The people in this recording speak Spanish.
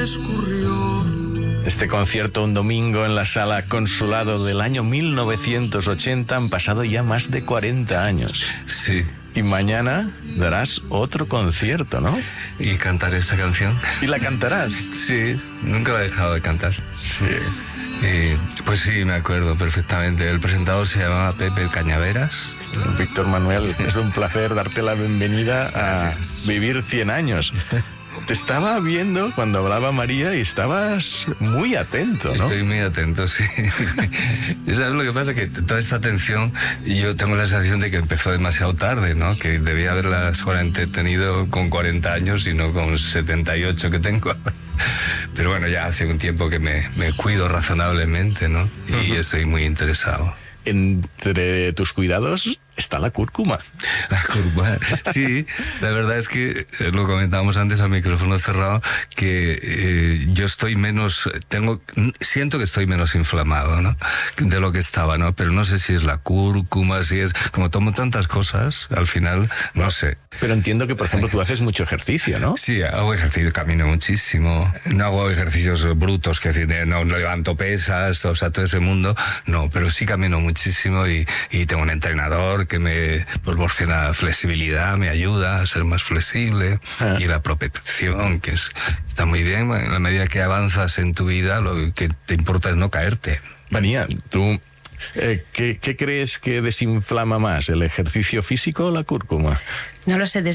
escurrió. Este concierto un domingo en la Sala Consulado del año 1980, han pasado ya más de 40 años. Sí. Y mañana darás otro concierto, ¿no? Y cantaré esta canción. ¿Y la cantarás? Sí, nunca la he dejado de cantar. Sí. Pues sí, me acuerdo perfectamente. El presentador se llamaba Pepe Cañaveras. Víctor Manuel, es un placer darte la bienvenida a Vivir 100 años. Te estaba viendo cuando hablaba María y estabas muy atento, ¿no? Estoy muy atento, sí. ¿Sabes lo que pasa? Que toda esta atención, yo tengo la sensación de que empezó demasiado tarde, ¿no? Que debía haberla solamente tenido con 40 años y no con 78 que tengo. Pero bueno, ya hace un tiempo que me cuido razonablemente, ¿no? Y estoy muy interesado. Entre tus cuidados está la cúrcuma. La cúrcuma, sí. La verdad es que lo comentábamos antes al micrófono cerrado, que yo estoy siento que estoy menos inflamado, ¿no? De lo que estaba, ¿no? Pero no sé si es la cúrcuma, si es... Como tomo tantas cosas, al final, no sé. Pero entiendo que, por ejemplo, tú haces mucho ejercicio, ¿no? Sí, hago ejercicio, camino muchísimo. No hago ejercicios brutos, que decir, no levanto pesas, o sea, todo ese mundo. No, pero sí camino muchísimo y tengo un entrenador que me proporciona flexibilidad, me ayuda a ser más flexible, y la propección, que está muy bien. En la medida que avanzas en tu vida, lo que te importa es no caerte. María, tú, ¿qué crees que desinflama más, el ejercicio físico o la cúrcuma? No lo sé.